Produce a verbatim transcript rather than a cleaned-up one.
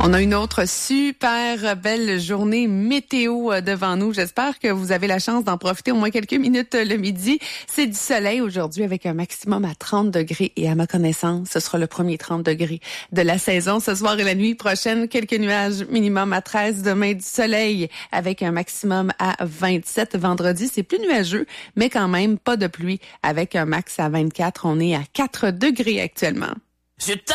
On a une autre super belle journée météo devant nous. J'espère que vous avez la chance d'en profiter au moins quelques minutes le midi. C'est du soleil aujourd'hui avec un maximum à trente degrés et à ma connaissance, ce sera le premier trente degrés de la saison. Ce soir et la nuit prochaine, quelques nuages minimum à treize. Demain, du soleil avec un maximum à vingt-sept. Vendredi, c'est plus nuageux, mais quand même pas de pluie avec un max à vingt-quatre. On est à quatre degrés actuellement.